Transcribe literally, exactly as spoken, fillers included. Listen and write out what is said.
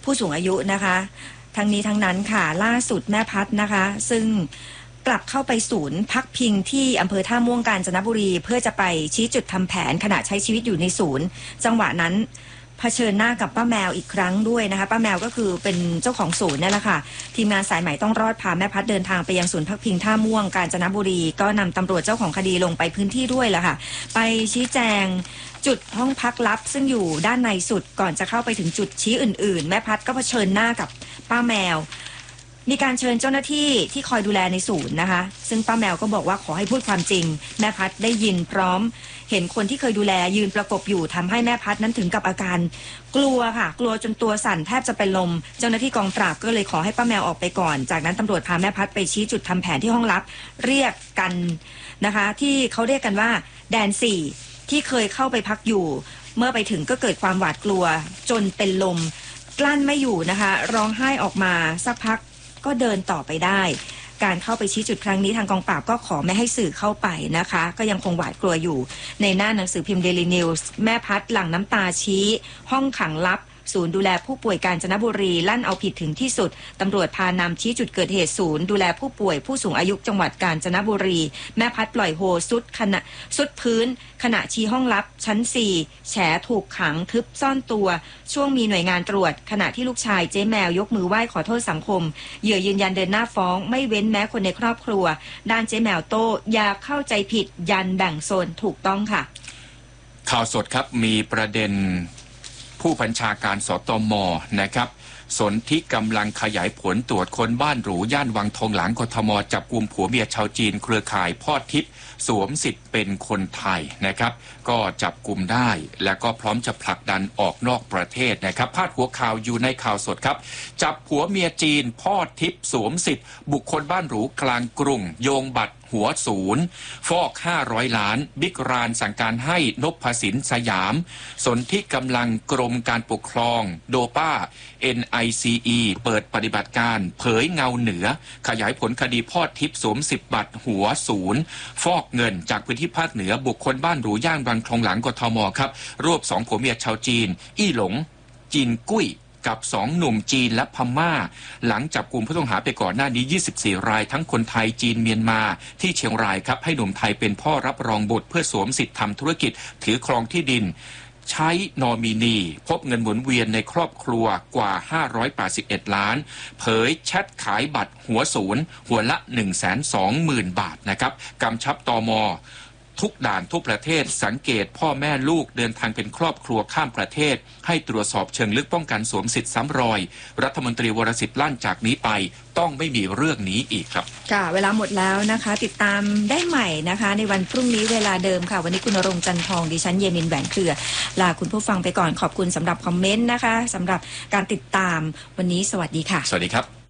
ผู้สูงอายุนะคะทั้งนี้ทั้งนั้นค่ะล่าสุดแม่พัดนะคะซึ่งกลับเข้าไปศูนย์พักพิงที่อำเภอท่าม่วงกาญจนบุรีเพื่อจะไปชี้จุดทำแผนขณะใช้ชีวิตอยู่ในศูนย์จังหวะนั้นเผชิญหน้ากับป้าแมวอีกครั้งด้วยนะคะป้าแมวก็คือเป็นเจ้าของศูนย์นี่แหละค่ะทีมงานสายใหม่ต้องรอดพาแม่พัดเดินทางไปยังศูนย์พักพิงท่าม่วงกาญจนบุรีก็นำตำรวจเจ้าของคดีลงไปพื้นที่ด้วยแหละค่ะไปชี้แจงจุดห้องพักลับซึ่งอยู่ด้านในสุดก่อนจะเข้าไปถึงจุดชี้อื่นๆแม่พัดก็เผชิญหน้ากับป้าแมวมีการเชิญเจ้าหน้าที่ที่คอยดูแลในศูนย์นะคะซึ่งป้าแมวก็บอกว่าขอให้พูดความจริงแม่พัดได้ยินพร้อมเห็นคนที่เคยดูแลยืนประกบอยู่ทำให้แม่พัดนั้นถึงกับอาการกลัวค่ะกลัวจนตัวสั่นแทบจะเป็นลมเจ้าหน้าที่กองปราบก็เลยขอให้ป้าแมวออกไปก่อนจากนั้นตำรวจพาแม่พัดไปชี้จุดทำแผนที่ห้องลับเรียกกันนะคะที่เขาเรียกกันว่าแดนสี่ที่เคยเข้าไปพักอยู่เมื่อไปถึงก็เกิดความหวาดกลัวจนเป็นลมกลั้นไม่อยู่นะคะร้องไห้ออกมาสักพักก็เดินต่อไปได้การเข้าไปชี้จุดครั้งนี้ทางกองปราบก็ขอไม่ให้สื่อเข้าไปนะคะก็ยังคงหวาดกลัวอยู่ในหน้าหนังสือพิมพ์ Daily News แม่พัดหลั่งน้ำตาชี้ห้องขังลับศูนย์ดูแลผู้ป่วยกาญจนบุรีลั่นเอาผิดถึงที่สุดตำรวจพานำชี้จุดเกิดเหตุศูนย์ดูแลผู้ป่วยผู้สูงอายุจังหวัดกาญจนบุรีแม่พัดปล่อยโฮสุดขณะสุดพื้นขณะชี้ห้องลับชั้นสี่แฉถูกขังทึบซ่อนตัวช่วงมีหน่วยงานตรวจขณะที่ลูกชายเจ๊แมวยกมือไหว้ขอโทษสังคมเหยื่อยืนยันเดินหน้าฟ้องไม่เว้นแม้คนในครอบครัวด้านเจ๊แมวโต้อย่าเข้าใจผิดยันแบ่งโซนถูกต้องค่ะข่าวสดครับมีประเด็นผู้บัญชาการสตม.นะครับสนธิกำลังขยายผลตรวจค้นบ้านหรูย่านวังทองหลางกทม.จับกุมผัวเมียชาวจีนเครือข่ายพ่อทิพย์สวมสิทธิ์เป็นคนไทยนะครับก็จับกุมได้และก็พร้อมจะผลักดันออกนอกประเทศนะครับพาดหัวข่าวอยู่ในข่าวสดครับจับผัวเมียจีนพ่อทิพย์สวมสิทธิ์บุคคลบ้านหรูกลางกรุงโยงบัตรหัวศูนย์ฟอกห้าร้อยล้านบิ๊กรานสั่งการให้นพสินสยามสนธิกำลังกรมการปกครองโดป้า เอ็น ไอ ซี อี เปิดปฏิบัติการเผยเงาเหนือขยายผลคดีพ่อทิพย์สวมสิบบัตรหัวศูนย์ฟอกเงินจากพื้นที่ภาคเหนือบุคคลบ้านหรูย่านวังทองหลางกทมครับรวบสองผัวเมียชาวจีนอี้หลงจีนกุ้ยกับสองหนุ่มจีนและพม่าหลังจับกลุ่มผู้ต้องหาไปก่อนหน้านี้ยี่สิบสี่รายทั้งคนไทยจีนเมียนมาที่เชียงรายครับให้หนุ่มไทยเป็นพ่อรับรองบุตรเพื่อสวมสิทธิ์ทำธุรกิจถือครองที่ดินใช้นอมินีพบเงินหมุนเวียนในครอบครัวกว่าห้าร้อยแปดสิบเอ็ดล้านเผยแชทขายบัตรหัวศูนย์หัวละ หนึ่งแสนสองหมื่น บาทนะครับกำชับตม.ทุกด่านทุกประเทศสังเกตพ่อแม่ลูกเดินทางเป็นครอบครัวข้ามประเทศให้ตรวจสอบเชิงลึกป้องกันสวมสิทธิ์ซ้ำรอยรัฐมนตรีวรสิทธิ์ลั่นจากนี้ไปต้องไม่มีเรื่องนี้อีกครับค่ะเวลาหมดแล้วนะคะติดตามได้ใหม่นะคะในวันพรุ่งนี้เวลาเดิมค่ะวันนี้คุณณรงค์จันทองดิฉันเยมินแหวนเครือลาคุณผู้ฟังไปก่อนขอบคุณสำหรับคอมเมนต์นะคะสำหรับการติดตามวันนี้สวัสดีค่ะสวัสดีครับ